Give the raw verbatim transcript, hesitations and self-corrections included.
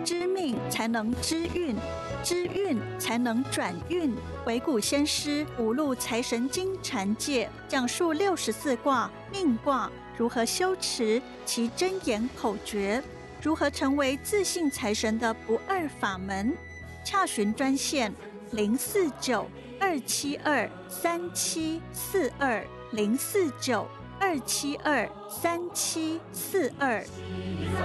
知命才能知运，知运才能转运。惟古先师五路财神经禅界讲述六十四卦命卦如何修持其真言口诀，如何成为自信财神的不二法门。洽询专线零四九二七二三七四二零四九二七二三七四二。